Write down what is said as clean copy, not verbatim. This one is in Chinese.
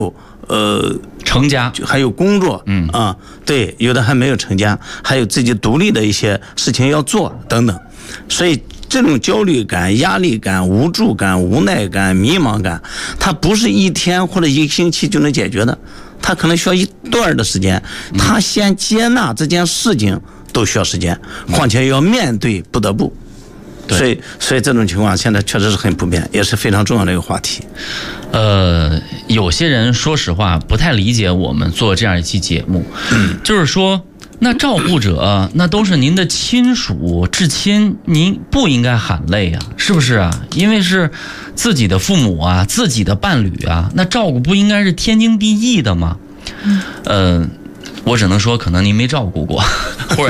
成家， 还有工作，对，有的还没有成家，还有自己独立的一些事情要做等等，所以这种焦虑感、压力感、无助感、无奈感、迷茫感，它不是一天或者一个星期就能解决的，它可能需要一段的时间。他先接纳这件事情都需要时间，况且要面对不得不。所以这种情况现在确实是很普遍，也是非常重要的一个话题。 有些人说实话不太理解我们做这样一期节目，就是说，那照顾者那都是您的亲属至亲，您不应该喊累啊，是不是啊？因为是自己的父母啊，自己的伴侣啊，那照顾不应该是天经地义的吗？我只能说，可能您没照顾过。